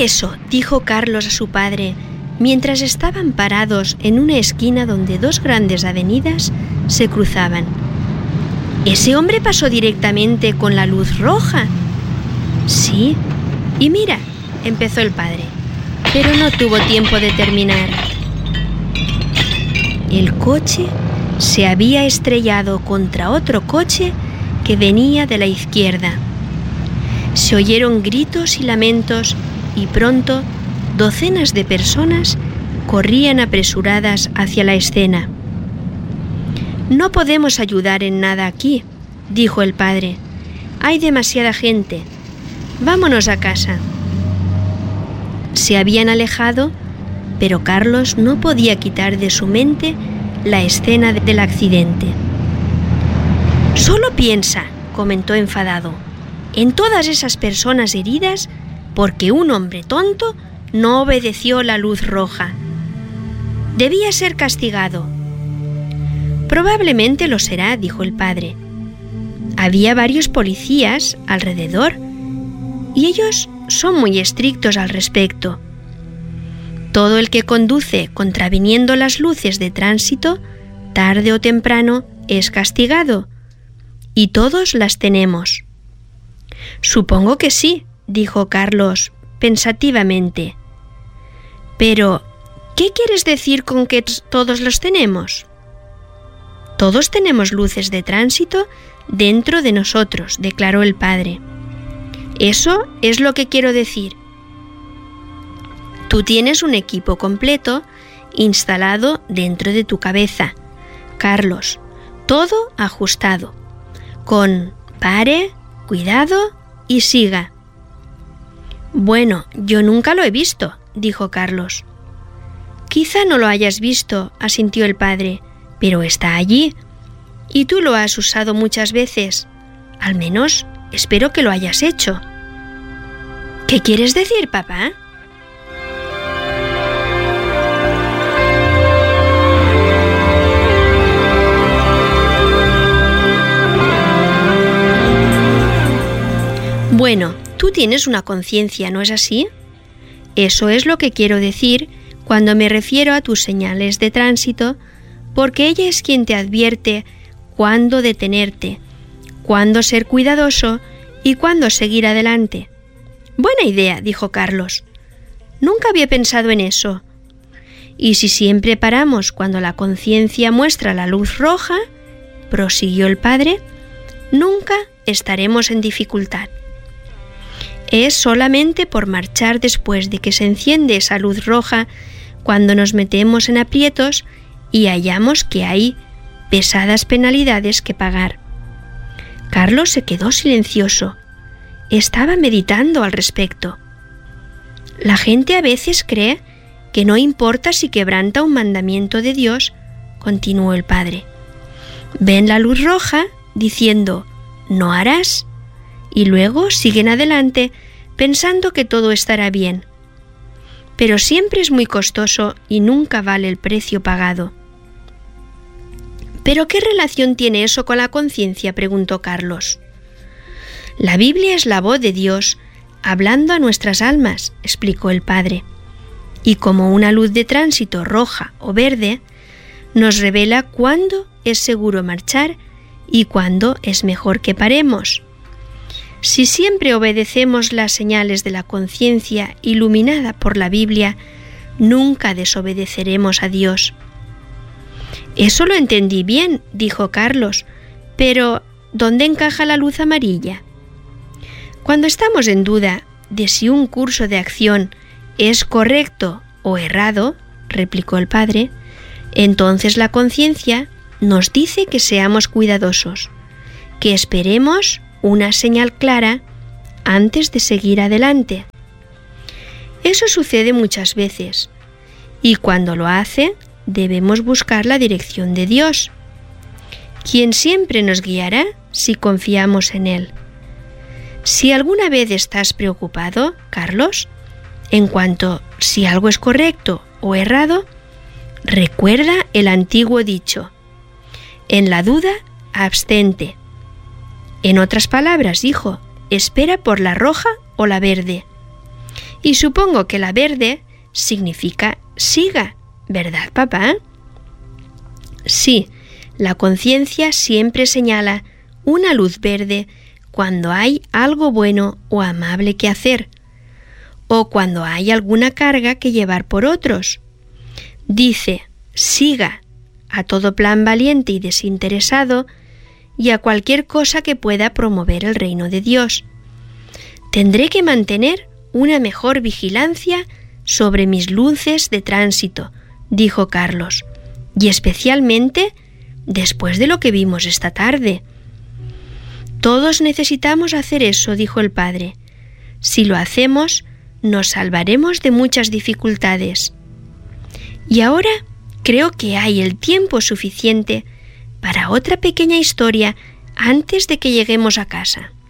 Mire eso, dijo Carlos a su padre, mientras estaban parados en una esquina donde dos grandes avenidas se cruzaban. ¿Ese hombre pasó directamente con la luz roja? Sí, y mira, empezó el padre, pero no tuvo tiempo de terminar. El coche se había estrellado contra otro coche que venía de la izquierda. Se oyeron gritos y lamentos y pronto docenas de personas corrían apresuradas hacia la escena. «No podemos ayudar en nada aquí», dijo el padre. «Hay demasiada gente. Vámonos a casa». Se habían alejado, pero Carlos no podía quitar de su mente la escena del accidente. «Solo piensa», comentó enfadado, «en todas esas personas heridas porque un hombre tonto no obedeció la luz roja. Debía ser castigado». «Probablemente lo será», dijo el padre. «Había varios policías alrededor y ellos son muy estrictos al respecto. Todo el que conduce contraviniendo las luces de tránsito, tarde o temprano, es castigado, y todos las tenemos». «Supongo que sí», dijo Carlos pensativamente. «Pero, ¿qué quieres decir con que todos los tenemos?» «Todos tenemos luces de tránsito dentro de nosotros», declaró el padre. «Eso es lo que quiero decir. Tú tienes un equipo completo instalado dentro de tu cabeza, Carlos, todo ajustado, con pare, cuidado y siga». «Bueno, yo nunca lo he visto», dijo Carlos. «Quizá no lo hayas visto», asintió el padre, «pero está allí, y tú lo has usado muchas veces. Al menos espero que lo hayas hecho». «¿Qué quieres decir, papá?» «Bueno, tú tienes una conciencia, ¿no es así? Eso es lo que quiero decir cuando me refiero a tus señales de tránsito, porque ella es quien te advierte cuándo detenerte, cuándo ser cuidadoso y cuándo seguir adelante». «Buena idea», dijo Carlos. «Nunca había pensado en eso. Y si siempre paramos cuando la conciencia muestra la luz roja», prosiguió el padre, «nunca estaremos en dificultad. Es solamente por marchar después de que se enciende esa luz roja cuando nos metemos en aprietos y hallamos que hay pesadas penalidades que pagar». Carlos se quedó silencioso. Estaba meditando al respecto. «La gente a veces cree que no importa si quebranta un mandamiento de Dios», continuó el padre. «Ven la luz roja diciendo, no harás, y luego siguen adelante pensando que todo estará bien. Pero siempre es muy costoso y nunca vale el precio pagado». «¿Pero qué relación tiene eso con la conciencia?», preguntó Carlos. «La Biblia es la voz de Dios hablando a nuestras almas», explicó el padre. «Y como una luz de tránsito roja o verde, nos revela cuándo es seguro marchar y cuándo es mejor que paremos. Si siempre obedecemos las señales de la conciencia iluminada por la Biblia, nunca desobedeceremos a Dios». «Eso lo entendí bien», dijo Carlos, «pero ¿dónde encaja la luz amarilla?» «Cuando estamos en duda de si un curso de acción es correcto o errado», replicó el padre, «entonces la conciencia nos dice que seamos cuidadosos, que esperemos una señal clara antes de seguir adelante. Eso sucede muchas veces, y cuando lo hace, debemos buscar la dirección de Dios, quien siempre nos guiará si confiamos en Él. Si alguna vez estás preocupado, Carlos, en cuanto si algo es correcto o errado, recuerda el antiguo dicho: en la duda, abstente. En otras palabras, hijo, espera por la roja o la verde. Y supongo que la verde significa siga, ¿verdad, papá? Sí, la conciencia siempre señala una luz verde cuando hay algo bueno o amable que hacer, o cuando hay alguna carga que llevar por otros. Dice, siga a todo plan valiente y desinteresado y a cualquier cosa que pueda promover el reino de Dios. Tendré que mantener una mejor vigilancia sobre mis luces de tránsito, dijo Carlos, y especialmente después de lo que vimos esta tarde. Todos necesitamos hacer eso, dijo el padre. Si lo hacemos, nos salvaremos de muchas dificultades. Y ahora creo que hay el tiempo suficiente para otra pequeña historia antes de que lleguemos a casa.